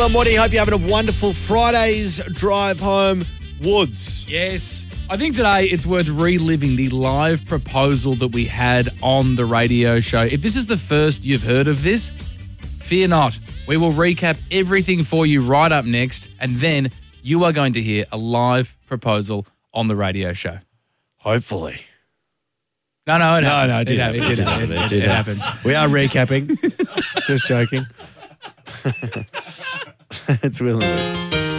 Hello, morning. Hope you're having a wonderful Friday's drive home. Woods. Yes. I think today it's worth reliving the live proposal that we had on the radio show. If this is the first you've heard of this, fear not. We will recap everything for you right up next, and then you are going to hear a live proposal on the radio show. Hopefully. No, it happens. No, it happens. We are recapping. Just joking. It's Will and Luke.